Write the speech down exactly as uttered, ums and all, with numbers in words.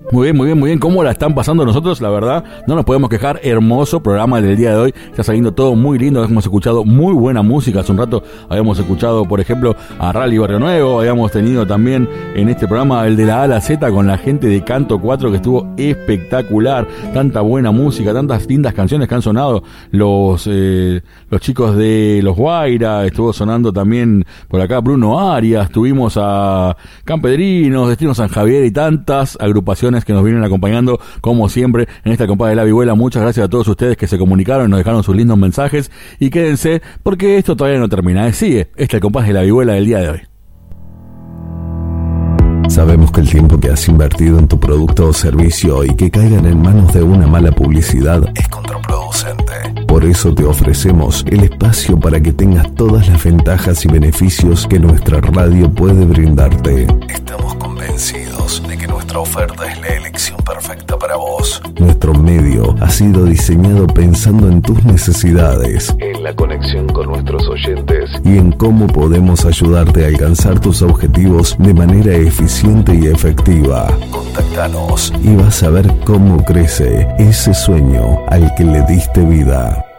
Muy bien, muy bien, muy bien. ¿Cómo la están pasando nosotros? La verdad, no nos podemos quejar. Hermoso programa del día de hoy. Está saliendo todo muy lindo. Hemos escuchado muy buena música. Hace un rato habíamos escuchado, por ejemplo, a Rally Barrio Nuevo. Habíamos tenido también en este programa el de la A a la Z con la gente de Canto cuatro, que estuvo espectacular. Tanta buena música, tantas lindas canciones que han sonado. Los eh, los chicos de Los Guaira. Estuvo sonando también por acá Bruno Arias. Tuvimos a Campedrinos, Destino San Javier y tantas agrupaciones que nos vienen acompañando como siempre en esta compa de la vihuela. Muchas gracias a todos ustedes que se comunicaron, nos dejaron sus lindos mensajes y quédense porque esto todavía no termina. Sigue este compás de la vihuela del día de hoy. Sabemos que el tiempo que has invertido en tu producto o servicio y que caigan en manos de una mala publicidad es contraproducente. Por eso te ofrecemos el espacio para que tengas todas las ventajas y beneficios que nuestra radio puede brindarte. Estamos convencidos de que nuestra oferta es la elección perfecta para vos. Nuestro medio ha sido diseñado pensando en tus necesidades, en la conexión con nuestros oyentes y en cómo podemos ayudarte a alcanzar tus objetivos de manera eficiente y efectiva. Contáctanos y vas a ver cómo crece ese sueño al que le diste vida.